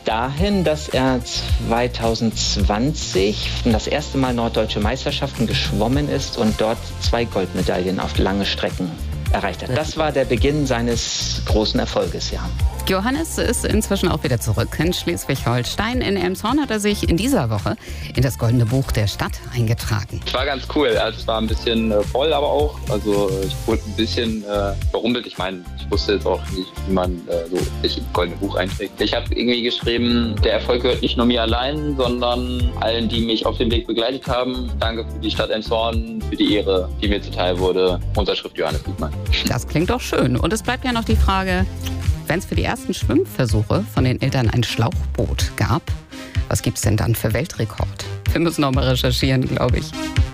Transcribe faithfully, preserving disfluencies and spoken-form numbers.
dahin, dass er zwanzig zwanzig das erste Mal norddeutsche Meisterschaften geschwommen ist und dort zwei Goldmedaillen auf lange Strecken erreicht hat. Das war der Beginn seines großen Erfolges, ja. Johannes ist inzwischen auch wieder zurück in Schleswig-Holstein. In Elmshorn hat er sich in dieser Woche in das Goldene Buch der Stadt eingetragen. Es war ganz cool. Also es war ein bisschen äh, voll, aber auch. Also ich wurde ein bisschen äh, verrumpelt. Ich meine, ich wusste jetzt auch nicht, wie man äh, so sich ins Goldene Buch einträgt. Ich habe irgendwie geschrieben, der Erfolg gehört nicht nur mir allein, sondern allen, die mich auf dem Weg begleitet haben. Danke für die Stadt Elmshorn, für die Ehre, die mir zuteil wurde. Unterschrift Johannes Diekmann. Das klingt doch schön. Und es bleibt ja noch die Frage, wenn es für die ersten Schwimmversuche von den Eltern ein Schlauchboot gab, was gibt's denn dann für Weltrekord? Wir müssen noch mal recherchieren, glaube ich.